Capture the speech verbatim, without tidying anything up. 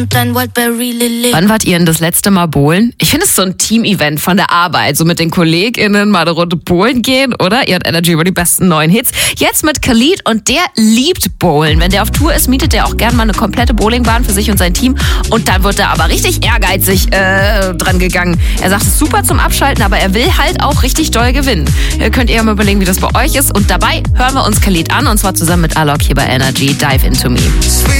Wann wart ihr denn das letzte Mal bowlen? Ich finde es so ein Team-Event von der Arbeit, so mit den KollegInnen mal eine Runde bowlen gehen, oder? Ihr habt Energy über die besten neuen Hits. Jetzt mit Khalid und der liebt Bowlen. Wenn der auf Tour ist, mietet der auch gern mal eine komplette Bowlingbahn für sich und sein Team und dann wird er aber richtig ehrgeizig äh, dran gegangen. Er sagt, es ist super zum Abschalten, aber er will halt auch richtig doll gewinnen. Ihr könnt ihr mal überlegen, wie das bei euch ist und dabei hören wir uns Khalid an und zwar zusammen mit Alok hier bei Energy. Dive Into Me.